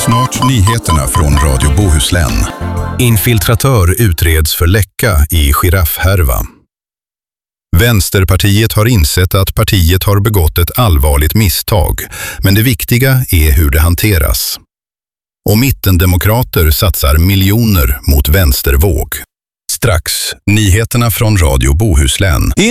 Snart nyheterna från Radio Bohuslän. Infiltratör utreds för läcka i giraffhärva. Vänsterpartiet har insett att partiet har begått ett allvarligt misstag, men det viktiga är hur det hanteras. Och mittendemokrater satsar miljoner mot vänstervåg. Strax, nyheterna från Radio Bohuslän.